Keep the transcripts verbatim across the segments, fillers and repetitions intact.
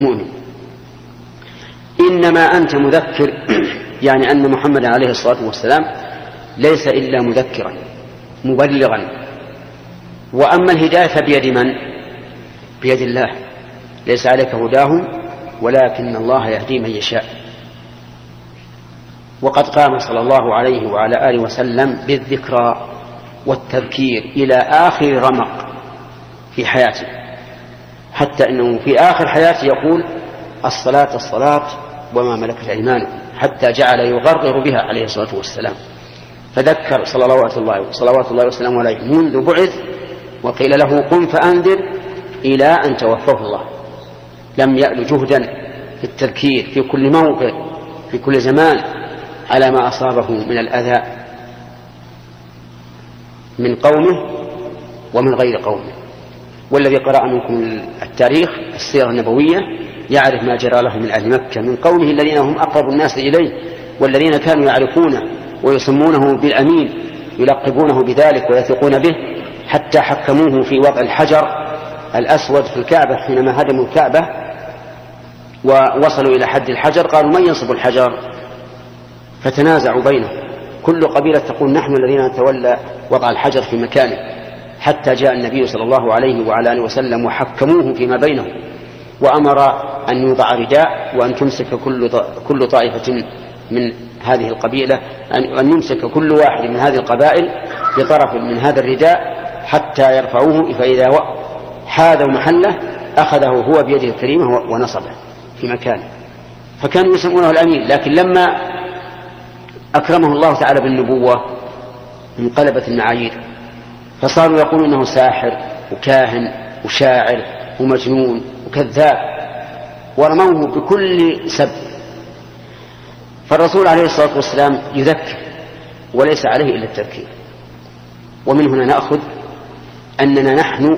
مؤمن. إنما أنت مذكر، يعني أن محمد عليه الصلاة والسلام ليس إلا مذكرا مبلغا. وأما الهداية فبيد من؟ بيد الله. ليس عليك هداهم ولكن الله يهدي من يشاء. وقد قام صلى الله عليه وعلى آله وسلم بالذكرى والتذكير إلى آخر رمق في حياته، حتى إنه في آخر حياته يقول الصلاة الصلاة وما ملكت أيمانكم، حتى جعل يغرر بها عليه الصلاة والسلام. فذكر صلوات الله صلوات الله وسلامه عليه منذ بعث وقيل له قم فأنذر إلى أن توفاه الله. لم يأل جهدا في التذكير في كل موقع في كل زمان على ما أصابه من الأذى من قومه ومن غير قومه. والذي قرأ منكم التاريخ السيرة النبوية يعرف ما جرى له من أهل مكة من قومه الذين هم أقرب الناس إليه، والذين كانوا يعرفونه ويسمونه بالأمين، يلقبونه بذلك ويثقون به، حتى حكموه في وضع الحجر الأسود في الكعبة حينما هدموا الكعبة ووصلوا إلى حد الحجر. قالوا من ينصب الحجر؟ فتنازعوا بينهم، كل قبيلة تقول نحن الذين نتولى وضع الحجر في مكانه، حتى جاء النبي صلى الله عليه وعلى آله وسلم وحكموه فيما بينهم، وأمر أن يوضع رداء وأن تمسك كل كل طائفة من هذه القبيلة أن يمسك كل واحد من هذه القبائل بطرف من هذا الرداء حتى يرفعوه، فإذا حاذوا محله أخذه هو بيده الكريمة ونصبه في مكانه. فكانوا يسمونه الأمين. لكن لما أكرمه الله تعالى بالنبوة انقلبت المعايير، فصاروا يقولون إنه ساحر وكاهن وشاعر ومجنون وكذاب، ورموه بكل سب. فالرسول عليه الصلاة والسلام يذكر وليس عليه إلا التذكير. ومن هنا نأخذ أننا نحن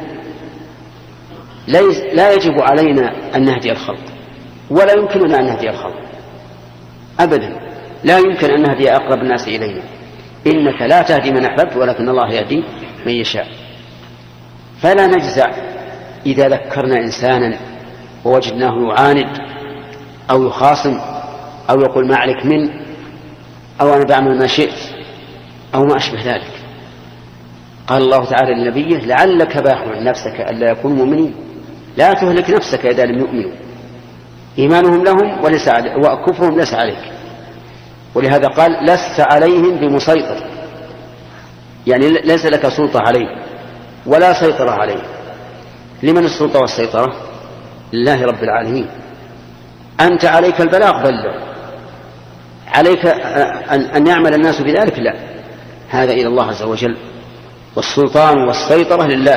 لا يجب علينا أن نهدي الخلق، ولا يمكننا أن نهدي الخلق أبدا. لا يمكن أن نهدي أقرب الناس إلينا. إنك لا تهدي من أحببت ولكن الله يهدي من يشاء. فلا نجزع إذا ذكرنا إنسانا ووجدناه يعاند أو يخاصم أو يقول ما عليك من، أو أنا بعمل ما شئت أو ما أشبه ذلك. قال الله تعالى لنبيه لعلك باخع نفسك ألا يكونوا مؤمنين. لا تهلك نفسك إذا لم يؤمنوا، إيمانهم لهم وليس عليك وكفرهم ليس عليك. ولهذا قال لست عليهم بمسيطر، يعني ليس لك سلطة عليه ولا سيطرة عليه. لمن السلطة والسيطرة؟ لله رب العالمين. أنت عليك البلاغ بلغ، عليك أن يعمل الناس بذلك؟ لا، هذا إلى الله عز وجل، والسلطان والسيطرة لله.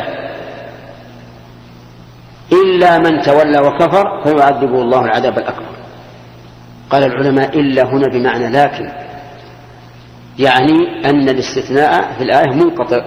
إلا من تولى وكفر فيعذبه الله العذاب الأكبر. قال العلماء إلا هنا بمعنى لكن، يعني أن الاستثناء في الآية منقطع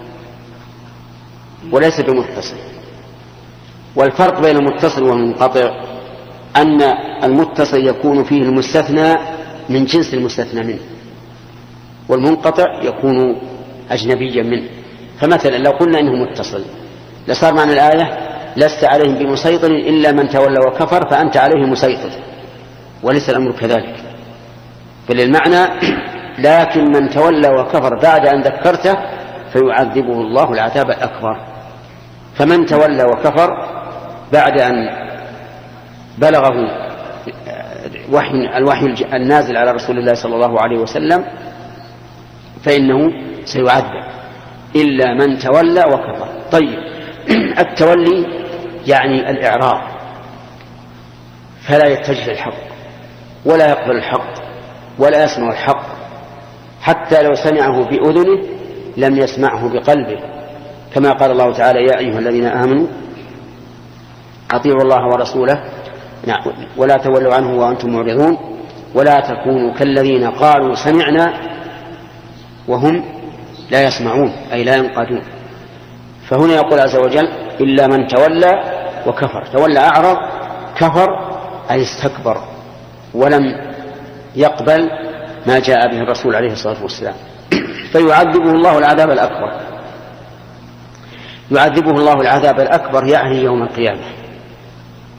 وليس بمتصل. والفرق بين المتصل والمنقطع أن المتصل يكون فيه المستثنى من جنس المستثنى منه، والمنقطع يكون أجنبيا منه. فمثلا لو قلنا إنه متصل لصار معنى الآية لست عليهم بمسيطر إلا من تولى وكفر فأنت عليه مسيطر، وليس الأمر كذلك. فللمعنى لكن من تولى وكفر بعد أن ذكرته فيعذبه الله العذاب الأكبر. فمن تولى وكفر بعد أن بلغه وحي الوحي النازل على رسول الله صلى الله عليه وسلم فإنه سيعذب إلا من تولى وكفر. طيب، التولي يعني الإعراض، فلا يتجه الحق ولا يقبل الحق ولا يسمع الحق، حتى لو سمعه بأذنه لم يسمعه بقلبه، كما قال الله تعالى يا أيها الذين آمنوا أطيعوا الله ورسوله ولا تولوا عنه وأنتم معرضون ولا تكونوا كالذين قالوا سمعنا وهم لا يسمعون، أي لا ينقادون. فهنا يقول عز وجل إلا من تولى وكفر. تولى أعرض، كفر أي استكبر ولم يقبل ما جاء به الرسول عليه الصلاة والسلام، فيعذبه الله العذاب الأكبر. يعذبه الله العذاب الأكبر يعني يوم القيامة.